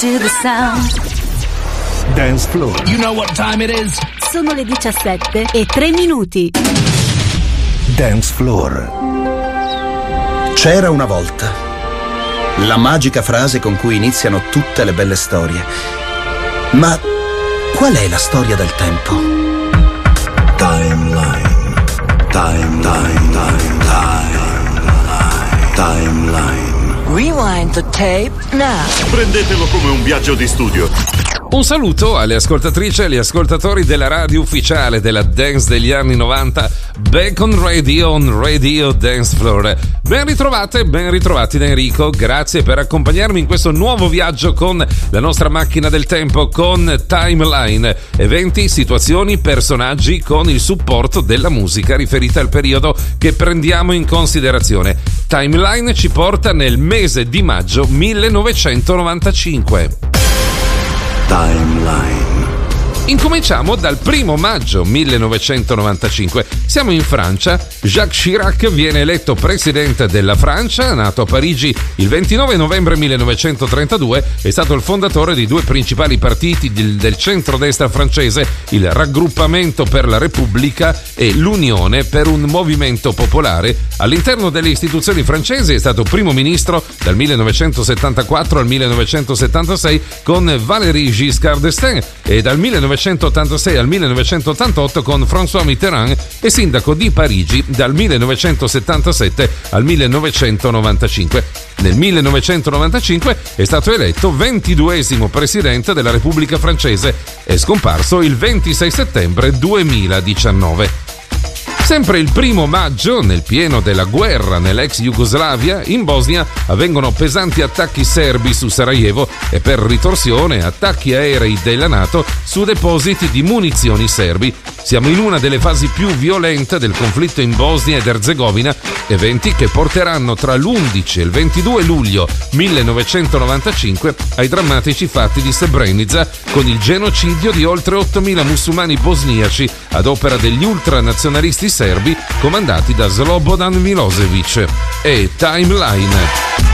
To the sound. Dance Floor. You know what time it is? Sono le 17:03. Dance Floor. C'era una volta. La magica frase con cui iniziano tutte le belle storie. Ma qual è la storia del tempo? Timeline. Rewind the tape now. Prendetelo come un viaggio di studio. Un saluto alle ascoltatrici e agli ascoltatori della radio ufficiale della dance degli anni 90, Back on Radio Dance Floor. Ben ritrovate, ben ritrovati da Enrico, grazie per accompagnarmi in questo nuovo viaggio con la nostra macchina del tempo, con Timeline, eventi, situazioni, personaggi con il supporto della musica riferita al periodo che prendiamo in considerazione. Timeline ci porta nel mese di maggio 1995. Timeline. Incominciamo dal 1 maggio 1995. Siamo in Francia. Jacques Chirac viene eletto presidente della Francia, nato a Parigi il 29 novembre 1932, è stato il fondatore di due principali partiti del centrodestra francese, il Raggruppamento per la Repubblica e l'Unione per un Movimento Popolare. All'interno delle istituzioni francesi è stato primo ministro dal 1974 al 1976 con Valéry Giscard d'Estaing e dal 1986 al 1988 con François Mitterrand e sindaco di Parigi dal 1977 al 1995. Nel 1995 è stato eletto 22esimo presidente della Repubblica Francese. È scomparso il 26 settembre 2019. Sempre il 1 maggio, nel pieno della guerra nell'ex Jugoslavia, in Bosnia avvengono pesanti attacchi serbi su Sarajevo e per ritorsione attacchi aerei della NATO su depositi di munizioni serbi. Siamo in una delle fasi più violente del conflitto in Bosnia ed Erzegovina, eventi che porteranno tra l'11 e il 22 luglio 1995 ai drammatici fatti di Srebrenica, con il genocidio di oltre 8.000 musulmani bosniaci ad opera degli ultranazionalisti serbi comandati da Slobodan Milosevic. E Timeline.